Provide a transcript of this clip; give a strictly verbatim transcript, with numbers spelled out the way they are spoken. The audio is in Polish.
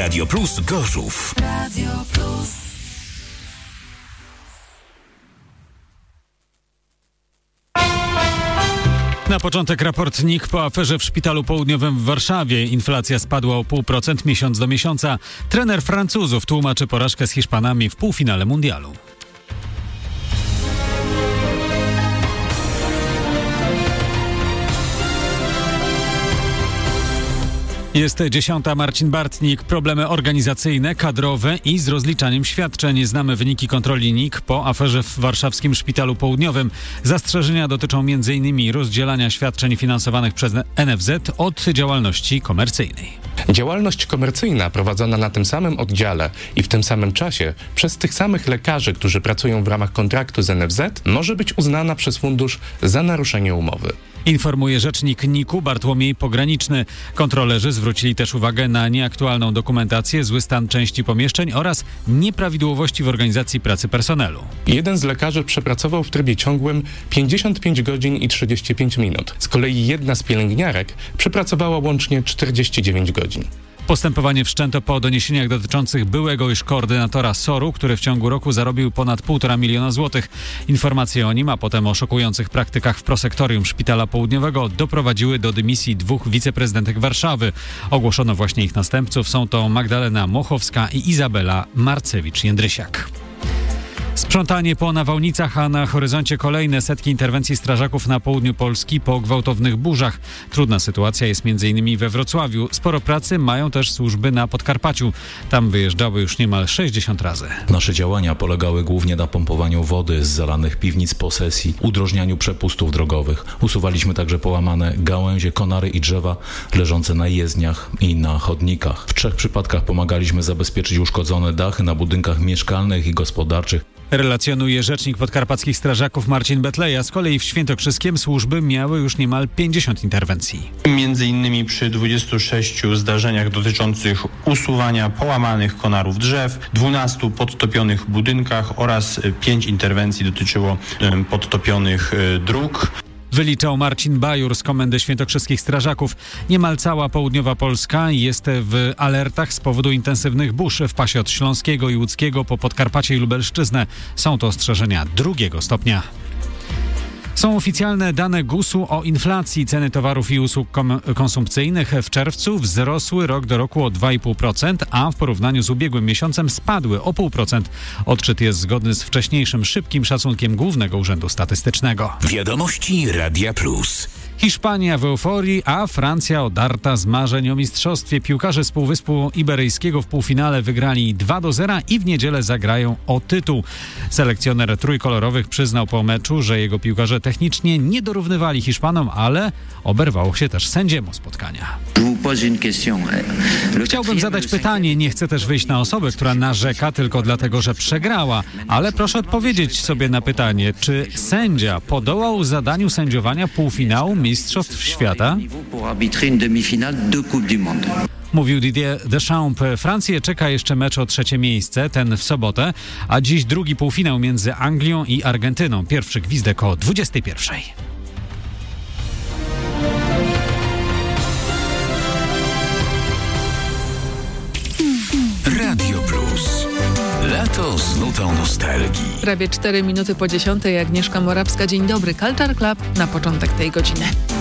Radio Plus Gorzów. Radio Plus. Na początek raport N I K po aferze w Szpitalu Południowym w Warszawie. Inflacja spadła o pół procent miesiąc do miesiąca. Trener Francuzów tłumaczy porażkę z Hiszpanami w półfinale mundialu. Jest dziesiąta. Marcin Bartnik. Problemy organizacyjne, kadrowe i z rozliczaniem świadczeń. Znamy wyniki kontroli N I K po aferze w warszawskim Szpitalu Południowym. Zastrzeżenia dotyczą m in rozdzielania świadczeń finansowanych przez N F Z od działalności komercyjnej. Działalność komercyjna prowadzona na tym samym oddziale i w tym samym czasie przez tych samych lekarzy, którzy pracują w ramach kontraktu z N F Z, może być uznana przez fundusz za naruszenie umowy. Informuje rzecznik N I K-u Bartłomiej Pograniczny. Kontrolerzy zwrócili też uwagę na nieaktualną dokumentację, zły stan części pomieszczeń oraz nieprawidłowości w organizacji pracy personelu. Jeden z lekarzy przepracował w trybie ciągłym pięćdziesiąt pięć godzin i trzydzieści pięć minut. Z kolei jedna z pielęgniarek przepracowała łącznie czterdzieści dziewięć godzin. Postępowanie wszczęto po doniesieniach dotyczących byłego już koordynatora S O R-u, który w ciągu roku zarobił ponad półtora miliona złotych. Informacje o nim, a potem o szokujących praktykach w prosektorium Szpitala Południowego doprowadziły do dymisji dwóch wiceprezydentek Warszawy. Ogłoszono właśnie ich następców. Są to Magdalena Mochowska i Izabela Marcewicz-Jędrysiak. Sprzątanie po nawałnicach, a na horyzoncie kolejne setki interwencji strażaków na południu Polski po gwałtownych burzach. Trudna sytuacja jest m.in. we Wrocławiu. Sporo pracy mają też służby na Podkarpaciu. Tam wyjeżdżały już niemal sześćdziesiąt razy. Nasze działania polegały głównie na pompowaniu wody z zalanych piwnic posesji, udrożnianiu przepustów drogowych. Usuwaliśmy także połamane gałęzie, konary i drzewa leżące na jezdniach i na chodnikach. W trzech przypadkach pomagaliśmy zabezpieczyć uszkodzone dachy na budynkach mieszkalnych i gospodarczych. Relacjonuje rzecznik podkarpackich strażaków Marcin Betleja. Z kolei w Świętokrzyskiem służby miały już niemal pięćdziesiąt interwencji. Między innymi przy dwudziestu sześciu zdarzeniach dotyczących usuwania połamanych konarów drzew, dwunastu podtopionych budynkach oraz pięć interwencji dotyczyło podtopionych dróg. Wyliczał Marcin Bajur z Komendy Świętokrzyskich Strażaków. Niemal cała południowa Polska jest w alertach z powodu intensywnych burz w pasie od Śląskiego i Łódzkiego po Podkarpacie i Lubelszczyznę. Są to ostrzeżenia drugiego stopnia. Są oficjalne dane G U S-u o inflacji. Ceny towarów i usług kom- konsumpcyjnych w czerwcu wzrosły rok do roku o dwa i pół procent, a w porównaniu z ubiegłym miesiącem spadły o zero przecinek pięć procent. Odczyt jest zgodny z wcześniejszym szybkim szacunkiem Głównego Urzędu Statystycznego. Wiadomości Radia Plus. Hiszpania w euforii, a Francja odarta z marzeń o mistrzostwie. Piłkarze z Półwyspu Iberyjskiego w półfinale wygrali dwa do zera i w niedzielę zagrają o tytuł. Selekcjoner trójkolorowych przyznał po meczu, że jego piłkarze technicznie nie dorównywali Hiszpanom, ale oberwało się też sędziemu spotkania. Chciałbym zadać pytanie, nie chcę też wyjść na osobę, która narzeka tylko dlatego, że przegrała, ale proszę odpowiedzieć sobie na pytanie, czy sędzia podołał zadaniu sędziowania półfinału Mistrzostw Świata? Mówił Didier Deschamps. Francję czeka jeszcze mecz o trzecie miejsce, ten w sobotę, a dziś drugi półfinał między Anglią i Argentyną. Pierwszy gwizdek o dwudziestej pierwszej. Radio Plus. Lato z nutą nostalgii. Prawie cztery minuty po dziesiątej. Agnieszka Morawska. Dzień dobry. Culture Club na początek tej godziny.